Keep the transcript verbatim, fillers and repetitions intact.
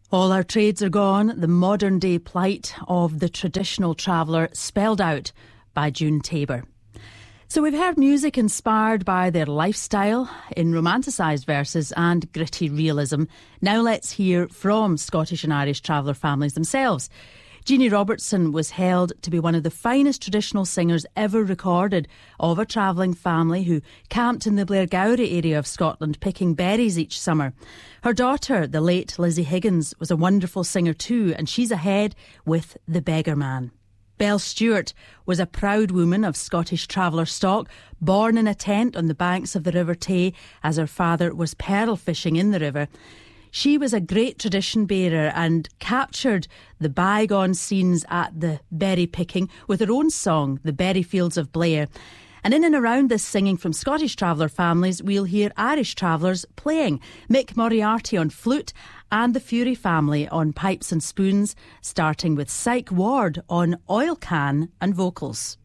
All our trades are gone, the modern day plight of the traditional traveller spelled out by June Tabor. So we've heard music inspired by their lifestyle in romanticised verses and gritty realism. Now let's hear from Scottish and Irish traveller families themselves. Jeannie Robertson was held to be one of the finest traditional singers ever recorded of a travelling family who camped in the Blairgowrie area of Scotland picking berries each summer. Her daughter, the late Lizzie Higgins, was a wonderful singer too, and she's ahead with The Beggar Man. Belle Stewart was a proud woman of Scottish traveller stock, born in a tent on the banks of the River Tay as her father was pearl fishing in the river. She was a great tradition bearer and captured the bygone scenes at the berry picking with her own song, The Berry Fields of Blair. And in and around this singing from Scottish traveller families, we'll hear Irish travellers playing. Mick Moriarty on flute and the Fury family on pipes and spoons, starting with Syke Ward on oil can and vocals.